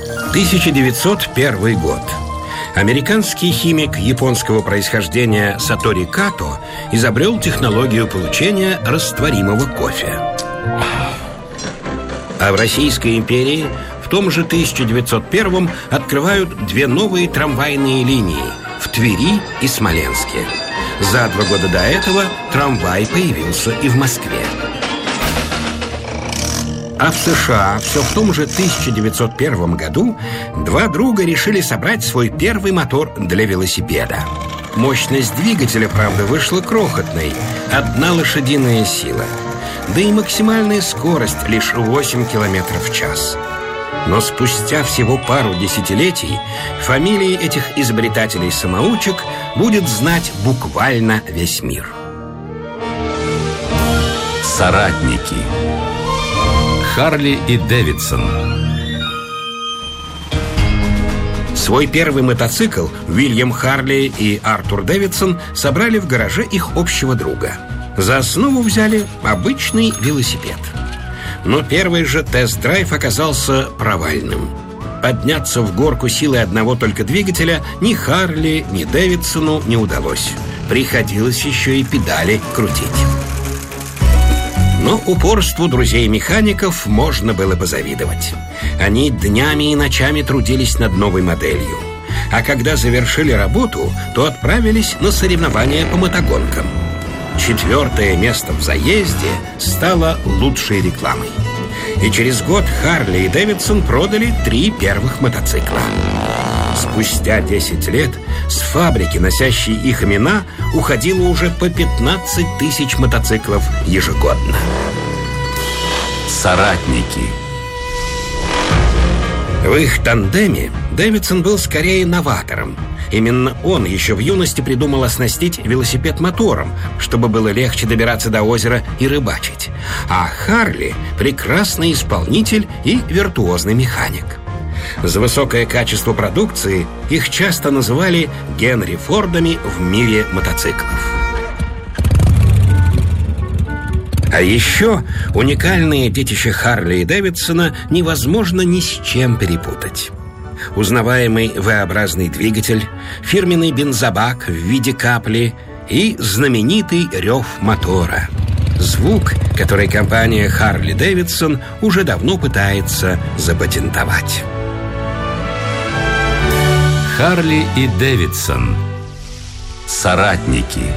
1901 год. Американский химик японского происхождения Сатори Като изобрел технологию получения растворимого кофе. А в Российской империи в том же 1901 открывают две новые трамвайные линии в Твери и Смоленске. За 2 года до этого трамвай появился и в Москве. А в США все в том же 1901 году два друга решили собрать свой первый мотор для велосипеда. Мощность двигателя, правда, вышла крохотной – 1 лошадиная сила. Да и максимальная скорость лишь 8 км в час. Но спустя всего пару десятилетий фамилии этих изобретателей-самоучек будет знать буквально весь мир. Соратники. Харли и Дэвидсон. Свой первый мотоцикл Уильям Харли и Артур Дэвидсон собрали в гараже их общего друга. За основу взяли обычный велосипед. Но первый же тест-драйв оказался провальным. Подняться в горку силой одного только двигателя ни Харли, ни Дэвидсону не удалось. Приходилось еще и педали крутить. Но упорству друзей-механиков можно было позавидовать. Они днями и ночами трудились над новой моделью. А когда завершили работу, то отправились на соревнования по мотогонкам. 4-е место в заезде стало лучшей рекламой. И через год Харли и Дэвидсон продали 3 первых мотоцикла. Спустя 10 лет с фабрики, носящей их имена, уходило уже по 15 тысяч мотоциклов ежегодно. Соратники. В их тандеме Дэвидсон был скорее новатором. Именно он еще в юности придумал оснастить велосипед мотором, чтобы было легче добираться до озера и рыбачить. А Харли – прекрасный исполнитель и виртуозный механик. За высокое качество продукции их часто называли Генри Фордами в мире мотоциклов. А еще уникальные детище Харли и Дэвидсона невозможно ни с чем перепутать. Узнаваемый V-образный двигатель, фирменный бензобак в виде капли и знаменитый рев мотора. Звук, который компания Харли Дэвидсон уже давно пытается запатентовать. Харли и Дэвидсон. Соратники.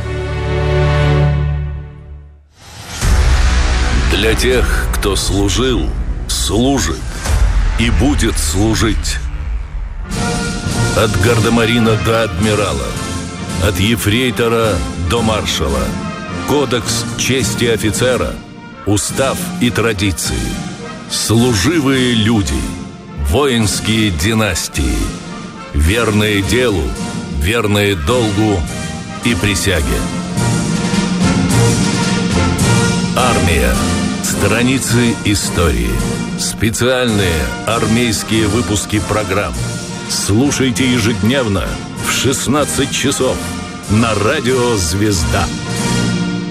Для тех, кто служил, служит и будет служить. От гардемарина до адмирала, от ефрейтора до маршала. Кодекс чести офицера, устав и традиции. Служивые люди, воинские династии. Верные делу, верные долгу и присяге. Армия. Страницы истории. Специальные армейские выпуски программ. Слушайте ежедневно в 16 часов на радио «Звезда».